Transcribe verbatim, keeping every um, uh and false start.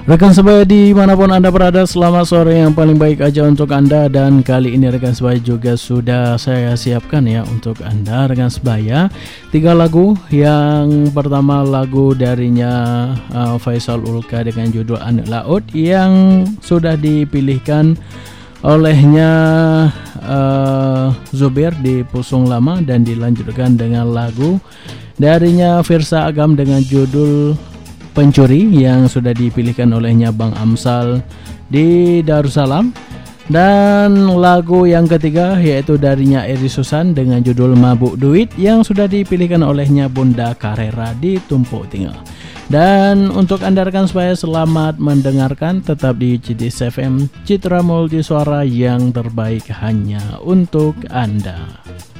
Rekan sebaya dimanapun Anda berada, selamat sore yang paling baik aja untuk Anda. Dan kali ini rekan sebaya juga sudah saya siapkan ya untuk Anda rekan sebaya tiga lagu. Yang pertama lagu darinya uh, Faisal Ulka dengan judul Anak Laut yang sudah dipilihkan olehnya uh, Zubir di Pusung Lama, dan dilanjutkan dengan lagu darinya Firsa Agam dengan judul Pencuri yang sudah dipilihkan olehnya Bang Amsal di Darussalam. Dan lagu yang ketiga yaitu darinya Eri Susan dengan judul Mabuk Duit yang sudah dipilihkan olehnya Bunda Carrera di Tumpuk Tinggal. Dan untuk Anda rekan supaya selamat mendengarkan, tetap di C D S F M Citra Multi Suara yang terbaik hanya untuk Anda.